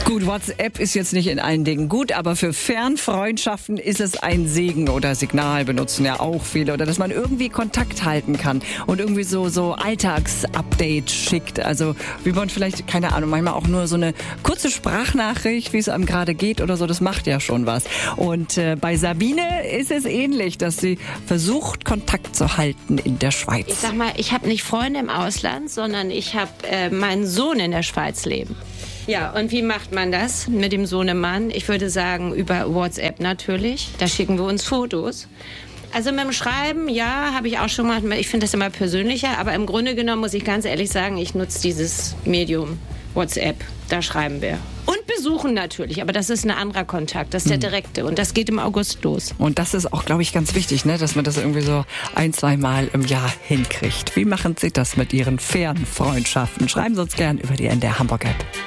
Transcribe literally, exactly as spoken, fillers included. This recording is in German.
Gut, WhatsApp ist jetzt nicht in allen Dingen gut, aber für Fernfreundschaften ist es ein Segen. Oder Signal benutzen ja auch viele. Oder dass man irgendwie Kontakt halten kann und irgendwie so, so Alltagsupdates schickt. Also wie man vielleicht, keine Ahnung, manchmal auch nur so eine kurze Sprachnachricht, wie es einem gerade geht oder so, das macht ja schon was. Und äh, bei Sabine ist es ähnlich, dass sie versucht, Kontakt zu halten in der Schweiz. Ich sag mal, ich habe nicht Freunde im Ausland, sondern ich habe äh, meinen Sohn in der Schweiz leben. Ja, und wie macht man das mit dem Sohnemann? Ich würde sagen, über WhatsApp natürlich. Da schicken wir uns Fotos. Also mit dem Schreiben, ja, habe ich auch schon mal. Ich finde das immer persönlicher. Aber im Grunde genommen muss ich ganz ehrlich sagen, ich nutze dieses Medium WhatsApp. Da schreiben wir. Und besuchen natürlich. Aber das ist ein anderer Kontakt. Das ist der direkte. Und das geht im August los. Und das ist auch, glaube ich, ganz wichtig, ne? Dass man das irgendwie so ein, zwei Mal im Jahr hinkriegt. Wie machen Sie das mit Ihren Fernfreundschaften? Schreiben Sie uns gern über die N D R Hamburg App.